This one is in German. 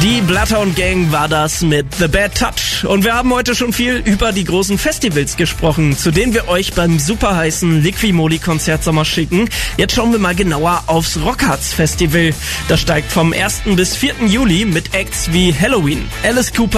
Die Bloodhound Gang war das mit The Bad Touch. Und wir haben heute schon viel über die großen Festivals gesprochen, zu denen wir euch beim super heißen Liqui-Moly-Konzertsommer schicken. Jetzt schauen wir mal genauer aufs Rockharz Festival. Das steigt vom 1. bis 4. Juli mit Acts wie Halloween, Alice Cooper,